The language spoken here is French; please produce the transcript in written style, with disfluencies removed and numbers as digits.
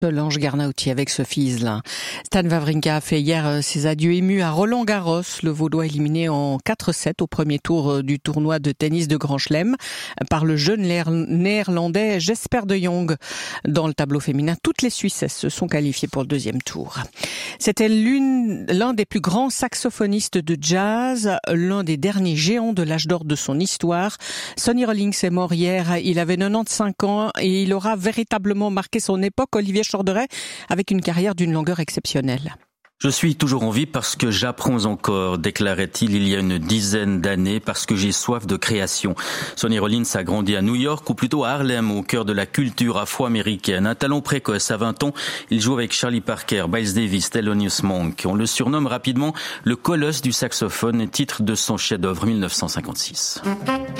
Solange Garnauty avec Sophie Iselin. Stan Wawrinka a fait hier ses adieux émus à Roland Garros, le Vaudois éliminé en 4-7 au premier tour du tournoi de tennis de Grand Chelem par le jeune néerlandais Jesper de Jong. Dans le tableau féminin, toutes les Suissesses se sont qualifiées pour le deuxième tour. C'était l'un des plus grands saxophonistes de jazz, l'un des derniers géants de l'âge d'or de son histoire. Sonny Rollins est mort hier, il avait 95 ans et il aura véritablement marqué son époque. Olivier Chorderet, avec une carrière d'une longueur exceptionnelle. Je suis toujours en vie parce que j'apprends encore, déclarait-il il y a une dizaine d'années, parce que j'ai soif de création. Sonny Rollins a grandi à New York, ou plutôt à Harlem, au cœur de la culture afro-américaine. Un talent précoce, à 20 ans, il joue avec Charlie Parker, Miles Davis, Thelonious Monk. On le surnomme rapidement le colosse du saxophone, titre de son chef-d'œuvre 1956.